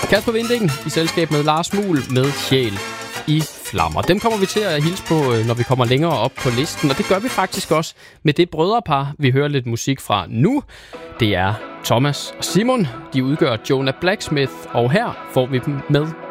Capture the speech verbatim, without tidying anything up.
Kasper Winding i selskab med Lars Muhl med Sjæl i Flammer. Dem kommer vi til at hilse på, når vi kommer længere op på listen, og det gør vi faktisk også med det brødrepar, vi hører lidt musik fra nu. Det er Thomas og Simon. De udgør Jonah Blacksmith, og her får vi dem med